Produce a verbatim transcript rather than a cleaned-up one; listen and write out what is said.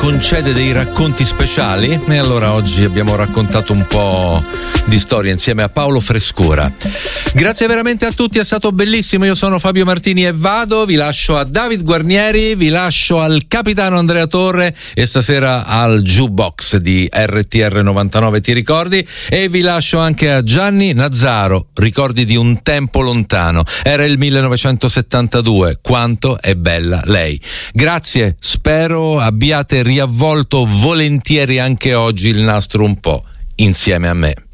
concede dei racconti speciali e allora oggi abbiamo raccontato un po' di storia insieme a Paolo Frescura. Grazie veramente a tutti, è stato bellissimo. Io sono Fabio Martini e vado, vi lascio a David Guarnieri, vi lascio al capitano Andrea Torre e stasera al jukebox di R T R novantanove, ti ricordi? E vi lascio anche a Gianni Nazzaro, ricordi di un tempo lontano. Era il millenovecentosettantadue, quanto è bella lei. Grazie, spero abbiate riavvolto volentieri anche oggi il nastro un po' insieme a me.